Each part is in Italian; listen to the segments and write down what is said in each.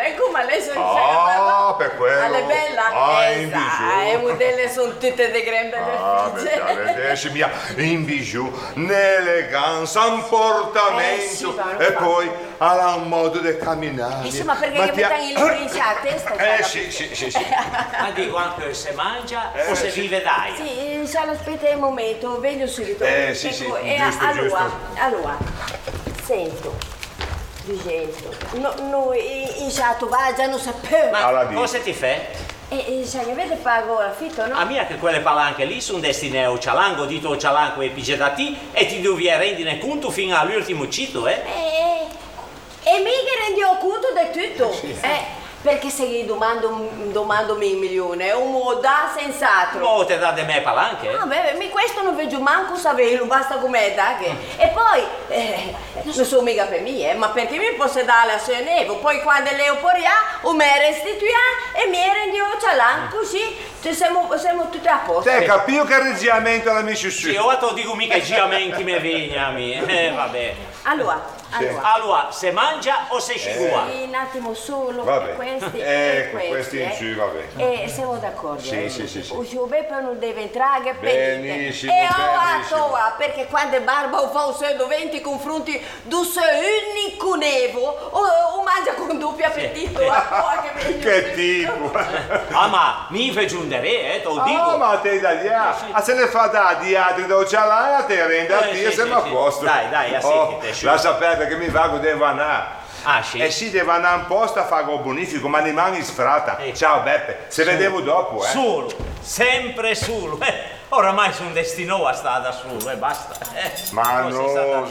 E come lei sono Ah, per quello. Alle bella? In bijou. Le modelle sono tutte di grande Vedi, mia, in bijou, un'eleganza, un portamento e poi ha un modo di camminare. Insomma, perché che mettono il rinci a testa? Sì. Ma dico anche se mangia o se vive d'aia. Sì, se aspetta un momento, veglio subito. Sì, giusto. Allora. Sento, dicendo, noi in chato va già non sapevo. Ma cosa ti fa? E se avete pago l'affitto, no? A mia che quelle palanche lì sono destinate a cialango, dito cialango e pigetati e ti devi rendere conto fino all'ultimo cito, E mica rendiamo conto di tutto. Perché se gli domando 1.000.000, è un modo senz'altro. No, te dà di me palanche? Vabbè, questo non vedo manco saperlo, basta com'è, dai. E poi, non sono mica per me, ma perché mi posso dare a Senevo? Poi quando lei opporrà, o me restituirà e mi rendiamo cialan, così siamo tutti a posto. Te capito che reggiamento alla mia Sì, sussu? io ti dico mica i giamenti mi vegnami. Vabbè. Allora, se mangia o se scigua? un attimo solo, Vabbè. questi in giù, vabbè. E siamo d'accordo. Sì. O Beppe non deve entrare Benissimo, E benissimo. perché quando è barba o fa un suo doventi confronti du suo unico nevo o mangia con doppio appetito. Che tipo? Ma mi fai giundere, te lo dico. Ma te da dia. Se ne fa da diatri da cialana, te rende a te e siamo a posto. Dai, assentite. Lascia perdere che mi vago devo andare. Sì. E sì, devo andare un posto a fare il bonifico, ma ne mani sfrata. Ciao Beppe, se vedevo dopo, Solo, sempre solo. Oramai sono destinato a stare da solo e basta. Ma no,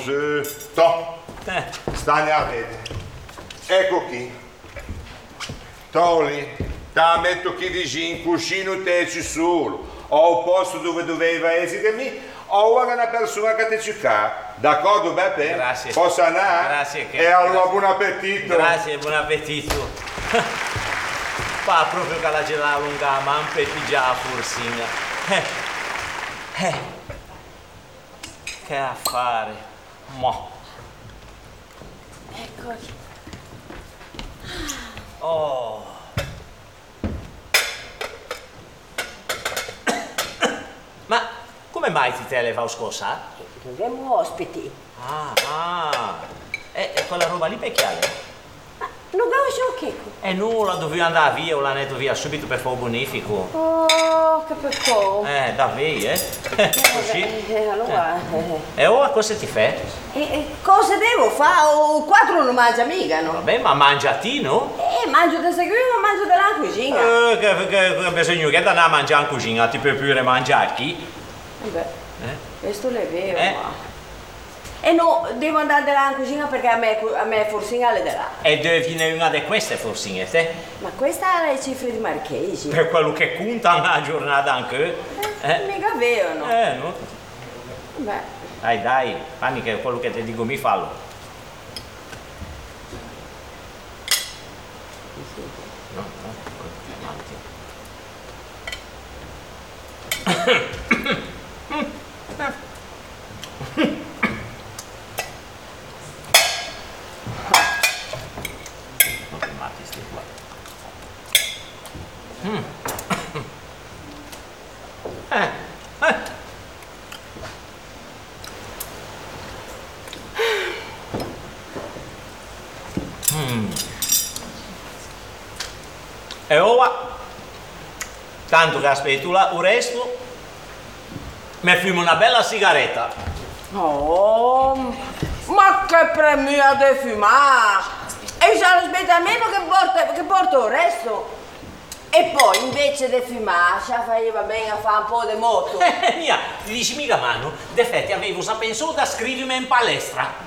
stani a vedere. Ecco qui. Toli, te la metto qui vicino, in cuscino te ci solo. Ho un posto dove doveva essere me. Ho una persona che ti cerca. D'accordo Beppe? Grazie. Posso andare? Grazie. E allora buon appetito. Grazie, buon appetito. Fa proprio che la gela lunga mampa e pigia a forsinga. Che affare. Mo. Eccoli. Oh. Ma come mai ti te le fa scossa? Abbiamo ospiti. E quella roba lì perché? Non vedo che. E nulla, dovevo andare via o l'ha detto via subito per fare il bonifico. Oh, che peccato. Davvero, Così. Allora. E ora cosa ti fa? Cosa devo fare? O 4 non mangia mica, no? Vabbè, ma mangiati, no? Mangio da seguire, ma mangio dalla cucina. Che bisogna che andare a mangiare in cucina, ti puoi pure mangiare qui? Vabbè, questo è vero, ma... E no, devo andare dalla cucina perché a me forsina le darà. E devi una di queste forsine, te? Ma questa è le cifre di Marchesi. Per quello che conta una giornata anche. Mica vero, no? No? Beh. Dai, fammi che quello che ti dico mi fallo. No, E ora, tanto che aspetto là, il resto, mi fumo una bella sigaretta. Oh, ma che premia di fumare! E se aspetta almeno che porto il resto. E poi invece di fumare, ci faceva bene a fare un po' di moto. Mia, ti dici mica mano, defetti avevo pensato da scrivermi in palestra.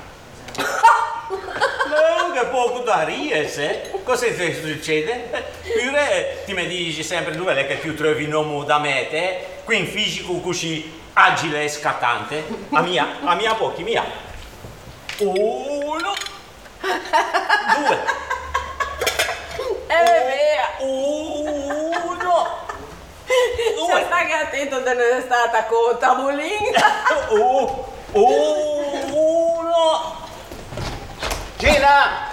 Che poco da ridere, cosa ti succede? Pure ti mi dici sempre dove è che tu trovi un uomo da me, te? Qui in fisico così agile e scattante. A mia pochi, mia. 1, 2. È vero. 1, 2. Stai attento che non è stata con tavolino. 1. Gina!